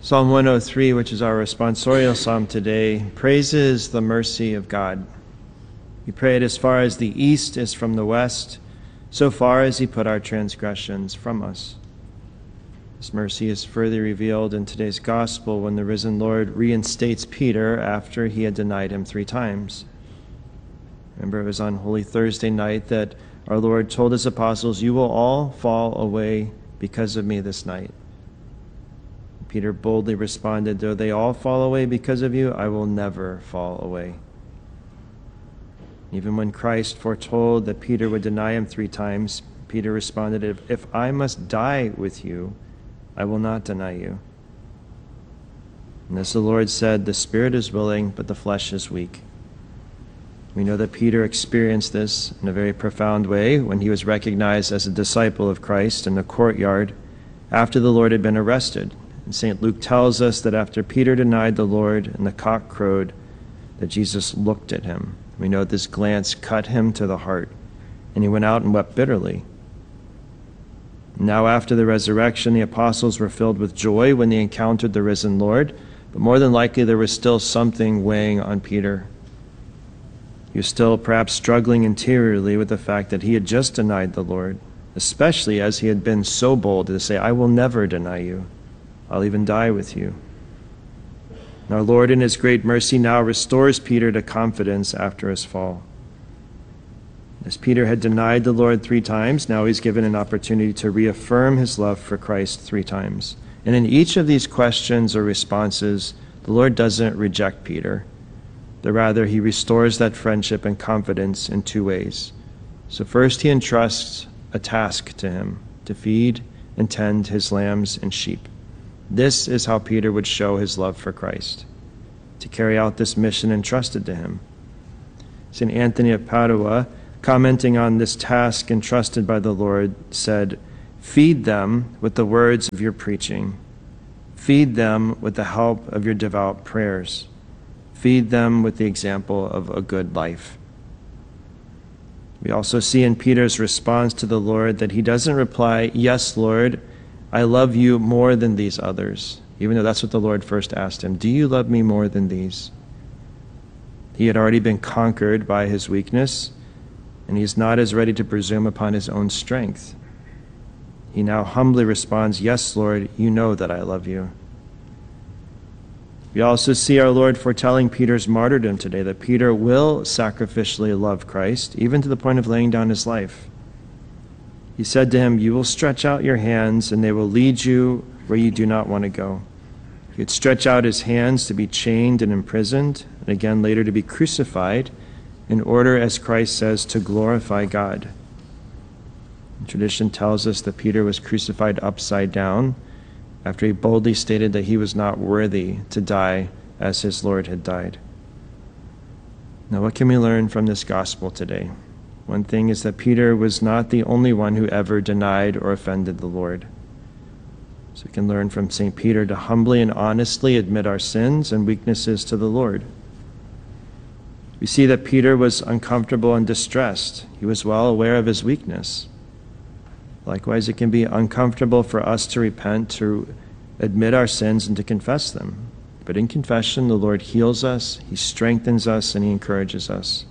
Psalm 103, which is our responsorial psalm today, praises the mercy of God. We pray it as far as the east is from the west, so far as he put our transgressions from us. This mercy is further revealed in today's gospel when the risen Lord reinstates Peter after he had denied him 3 times. Remember, it was on Holy Thursday night that our Lord told his apostles, "You will all fall away because of me this night." Peter boldly responded, "Though they all fall away because of you, I will never fall away." Even when Christ foretold that Peter would deny him 3 times, Peter responded, "If I must die with you, I will not deny you." And as the Lord said, the spirit is willing, but the flesh is weak. We know that Peter experienced this in a very profound way when he was recognized as a disciple of Christ in the courtyard after the Lord had been arrested. And St. Luke tells us that after Peter denied the Lord and the cock crowed, that Jesus looked at him. We know this glance cut him to the heart, and he went out and wept bitterly. Now after the resurrection, the apostles were filled with joy when they encountered the risen Lord, but more than likely there was still something weighing on Peter. He was still perhaps struggling interiorly with the fact that he had just denied the Lord, especially as he had been so bold to say, "I will never deny you. I'll even die with you." And our Lord in his great mercy now restores Peter to confidence after his fall. As Peter had denied the Lord 3 times, now he's given an opportunity to reaffirm his love for Christ 3 times. And in each of these questions or responses, the Lord doesn't reject Peter, but rather he restores that friendship and confidence in 2 ways. So first, he entrusts a task to him, to feed and tend his lambs and sheep. This is how Peter would show his love for Christ, to carry out this mission entrusted to him. St. Anthony of Padua, commenting on this task entrusted by the Lord, said, "Feed them with the words of your preaching. Feed them with the help of your devout prayers. Feed them with the example of a good life." We also see in Peter's response to the Lord that he doesn't reply, "Yes, Lord, I love you more than these others," even though that's what the Lord first asked him. "Do you love me more than these?" He had already been conquered by his weakness, and he's not as ready to presume upon his own strength. He now humbly responds, "Yes, Lord, you know that I love you." We also see our Lord foretelling Peter's martyrdom today, that Peter will sacrificially love Christ, even to the point of laying down his life. He said to him, "You will stretch out your hands, and they will lead you where you do not want to go." He would stretch out his hands to be chained and imprisoned, and again later to be crucified, in order, as Christ says, to glorify God. Tradition tells us that Peter was crucified upside down after he boldly stated that he was not worthy to die as his Lord had died. Now, what can we learn from this gospel today? One thing is that Peter was not the only one who ever denied or offended the Lord. So we can learn from St. Peter to humbly and honestly admit our sins and weaknesses to the Lord. We see that Peter was uncomfortable and distressed. He was well aware of his weakness. Likewise, it can be uncomfortable for us to repent, to admit our sins, and to confess them. But in confession, the Lord heals us, he strengthens us, and he encourages us.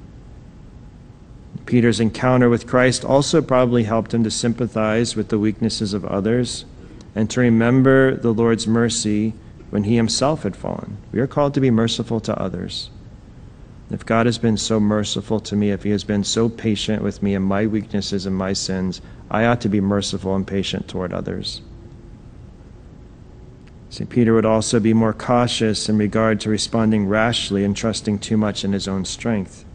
Peter's encounter with Christ also probably helped him to sympathize with the weaknesses of others and to remember the Lord's mercy when he himself had fallen. We are called to be merciful to others. If God has been so merciful to me, if he has been so patient with me and my weaknesses and my sins, I ought to be merciful and patient toward others. St. Peter would also be more cautious in regard to responding rashly and trusting too much in his own strength.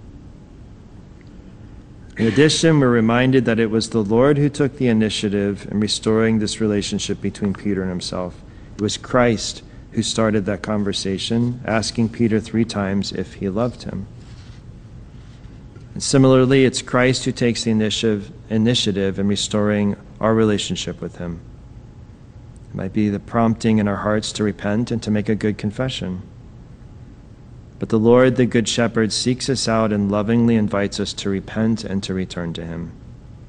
In addition, we're reminded that it was the Lord who took the initiative in restoring this relationship between Peter and himself. It was Christ who started that conversation, asking Peter 3 times if he loved him. And similarly, it's Christ who takes the initiative in restoring our relationship with him. It might be the prompting in our hearts to repent and to make a good confession. But the Lord, the Good Shepherd, seeks us out and lovingly invites us to repent and to return to him.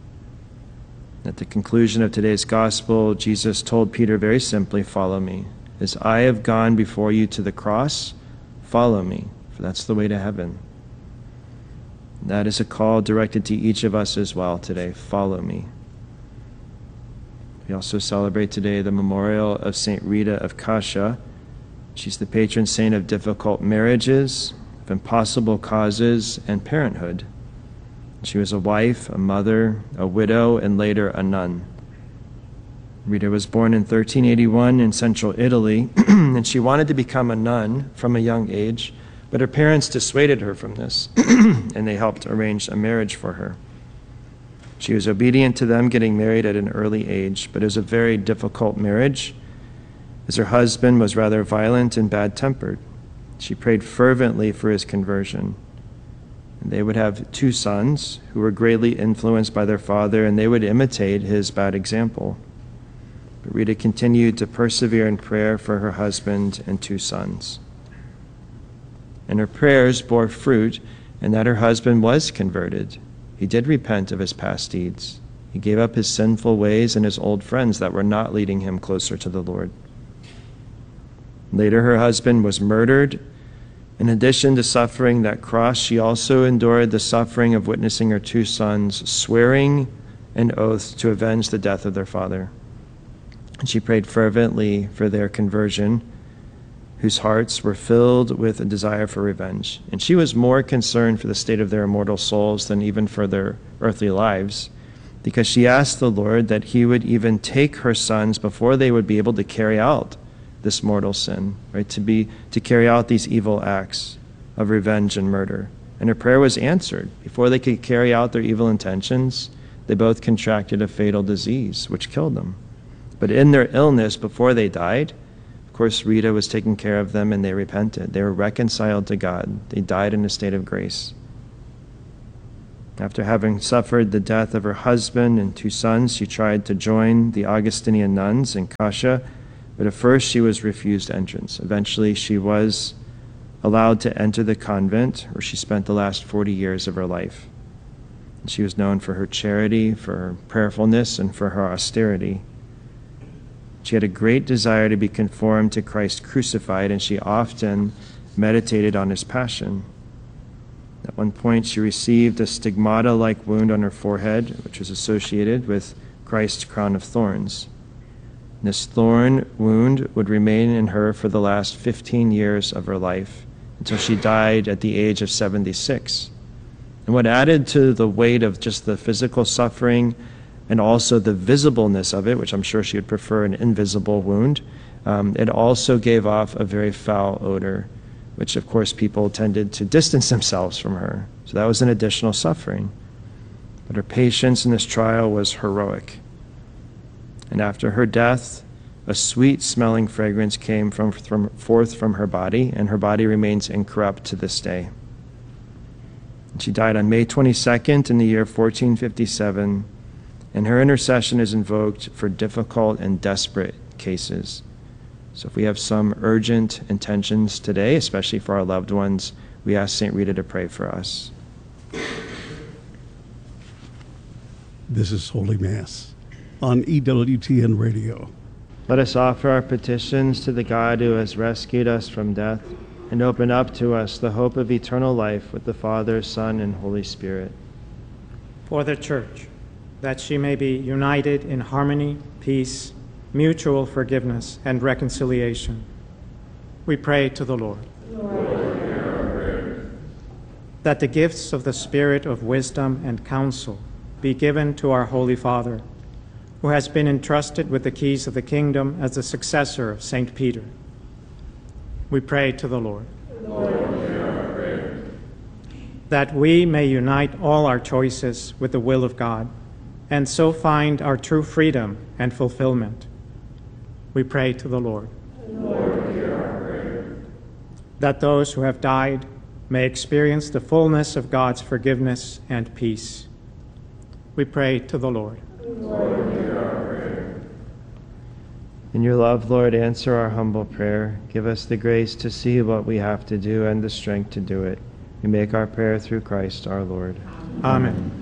At the conclusion of today's gospel, Jesus told Peter very simply, "Follow me." As I have gone before you to the cross, follow me, for that's the way to heaven. That is a call directed to each of us as well today. Follow me. We also celebrate today the memorial of St. Rita of Cascia. She's the patron saint of difficult marriages, of impossible causes, and parenthood. She was a wife, a mother, a widow, and later a nun. Rita was born in 1381 in central Italy, and she wanted to become a nun from a young age, but her parents dissuaded her from this, and they helped arrange a marriage for her. She was obedient to them, getting married at an early age, but it was a very difficult marriage, as her husband was rather violent and bad-tempered. She prayed fervently for his conversion. And they would have 2 sons who were greatly influenced by their father, and they would imitate his bad example. But Rita continued to persevere in prayer for her husband and 2 sons. And her prayers bore fruit, in that her husband was converted. He did repent of his past deeds. He gave up his sinful ways and his old friends that were not leading him closer to the Lord. Later, her husband was murdered. In addition to suffering that cross, she also endured the suffering of witnessing her 2 sons swearing an oath to avenge the death of their father. And she prayed fervently for their conversion, whose hearts were filled with a desire for revenge. And she was more concerned for the state of their immortal souls than even for their earthly lives, because she asked the Lord that he would even take her sons before they would be able to carry out this mortal sin, right? To carry out these evil acts of revenge and murder. And her prayer was answered. Before they could carry out their evil intentions, they both contracted a fatal disease, which killed them. But in their illness, before they died, of course, Rita was taking care of them, and they repented. They were reconciled to God. They died in a state of grace. After having suffered the death of her husband and 2 sons, she tried to join the Augustinian nuns in Cascia, but at first she was refused entrance. Eventually, she was allowed to enter the convent, where she spent the last 40 years of her life. And she was known for her charity, for her prayerfulness, and for her austerity. She had a great desire to be conformed to Christ crucified, and she often meditated on his passion. At one point, she received a stigmata-like wound on her forehead, which was associated with Christ's crown of thorns. This thorn wound would remain in her for the last 15 years of her life, until she died at the age of 76. And what added to the weight of just the physical suffering and also the visibleness of it, which I'm sure she would prefer an invisible wound, it also gave off a very foul odor, which of course people tended to distance themselves from her. So that was an additional suffering. But her patience in this trial was heroic. And after her death, a sweet-smelling fragrance came forth from her body, and her body remains incorrupt to this day. And she died on May 22nd in the year 1457, and her intercession is invoked for difficult and desperate cases. So if we have some urgent intentions today, especially for our loved ones, we ask St. Rita to pray for us. This is Holy Mass on EWTN Radio. Let us offer our petitions to the God who has rescued us from death and open up to us the hope of eternal life with the Father, Son, and Holy Spirit. For the Church, that she may be united in harmony, peace, mutual forgiveness, and reconciliation, we pray to the Lord. Lord, hear our prayers. That the gifts of the Spirit of wisdom and counsel be given to our Holy Father, who has been entrusted with the keys of the kingdom as the successor of St. Peter. We pray to the Lord. Lord, hear our prayers. That we may unite all our choices with the will of God, and so find our true freedom and fulfillment. We pray to the Lord. Lord, hear our prayers. That those who have died may experience the fullness of God's forgiveness and peace. We pray to the Lord. Lord, hear our prayer. In your love, Lord, answer our humble prayer. Give us the grace to see what we have to do and the strength to do it. We make our prayer through Christ our Lord. Amen.